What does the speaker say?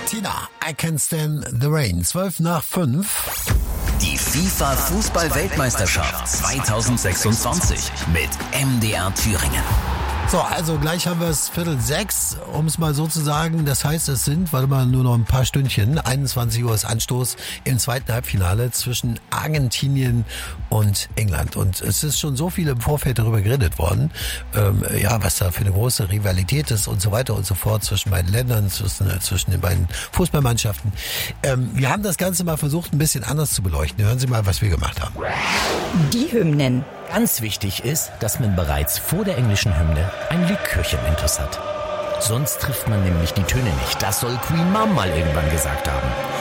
Tina, I Can't Stand the Rain. 5:12. Die FIFA-Fußball-Weltmeisterschaft 2026 mit MDR Thüringen. So, also gleich haben wir es 5:45, um es mal so zu sagen. Das heißt, es sind, nur noch ein paar Stündchen. 21 Uhr ist Anstoß im zweiten Halbfinale zwischen Argentinien und England. Und es ist schon so viel im Vorfeld darüber geredet worden, was da für eine große Rivalität ist und so weiter und so fort zwischen beiden Ländern, zwischen den beiden Fußballmannschaften. Wir haben das Ganze mal versucht, ein bisschen anders zu beleuchten. Hören Sie mal, was wir gemacht haben. Die Hymnen. Ganz wichtig ist, dass man bereits vor der englischen Hymne ein Likörchen intus hat. Sonst trifft man nämlich die Töne nicht. Das soll Queen Mom mal irgendwann gesagt haben.